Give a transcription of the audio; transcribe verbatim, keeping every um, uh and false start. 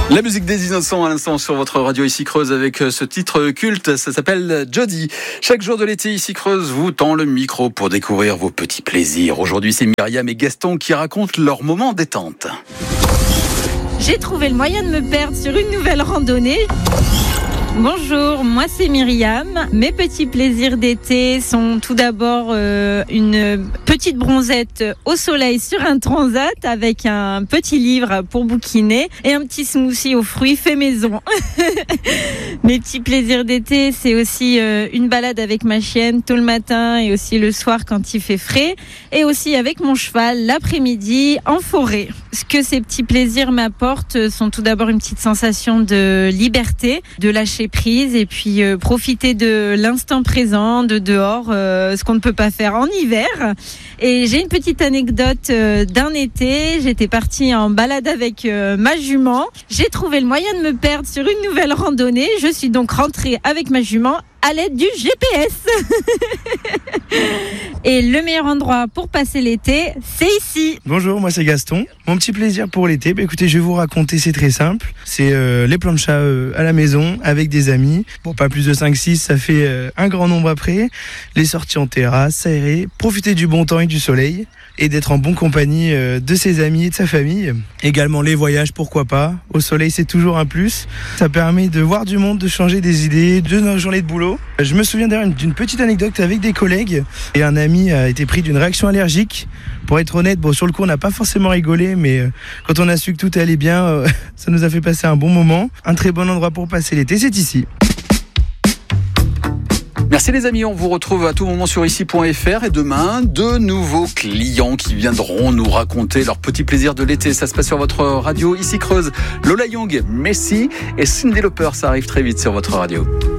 La musique des innocents à l'instant sur votre radio ici Creuse avec ce titre culte, ça s'appelle Jody. Chaque jour de l'été ici Creuse vous tend le micro pour découvrir vos petits plaisirs. Aujourd'hui c'est Myriam et Gaston qui racontent leur moment détente. J'ai trouvé le moyen de me perdre sur une nouvelle randonnée. Bonjour, moi c'est Myriam. Mes petits plaisirs d'été sont tout d'abord euh, une petite bronzette au soleil sur un transat avec un petit livre pour bouquiner et un petit smoothie aux fruits fait maison. Mes petits plaisirs d'été, c'est aussi euh, une balade avec ma chienne tôt le matin et aussi le soir quand il fait frais, et aussi avec mon cheval l'après-midi en forêt. Ce que ces petits plaisirs m'apportent sont tout d'abord une petite sensation de liberté, de lâcher prise et puis euh, profiter de l'instant présent, de dehors, euh, ce qu'on ne peut pas faire en hiver. Et j'ai une petite anecdote euh, d'un été. J'étais partie en balade avec euh, ma jument. J'ai trouvé le moyen de me perdre sur une nouvelle randonnée. Je suis donc rentrée avec ma jument à l'aide du G P S. Et le meilleur endroit pour passer l'été, c'est ici. Bonjour, moi c'est Gaston. Mon petit plaisir pour l'été, bah écoutez, je vais vous raconter, c'est très simple. C'est euh, les planchas euh, à la maison avec des amis. Bon, pas plus de cinq six, ça fait euh, un grand nombre après. Les sorties en terrasse, s'aérer, profiter du bon temps et du soleil et d'être en bonne compagnie euh, de ses amis et de sa famille. Également les voyages, pourquoi pas. Au soleil, c'est toujours un plus. Ça permet de voir du monde, de changer des idées, de nos journées de boulot. Je me souviens d'ailleurs d'une petite anecdote avec des collègues et un ami a été pris d'une réaction allergique. Pour être honnête, bon, sur le coup, on n'a pas forcément rigolé, mais euh, quand on a su que tout allait bien, euh, ça nous a fait passer un bon moment. Un très bon endroit pour passer l'été, c'est ici. Merci les amis, on vous retrouve à tout moment sur ici point f r et demain, deux nouveaux clients qui viendront nous raconter leurs petits plaisirs de l'été. Ça se passe sur votre radio ici Creuse. Lola Young, Messi et Cyndi Lauper, ça arrive très vite sur votre radio.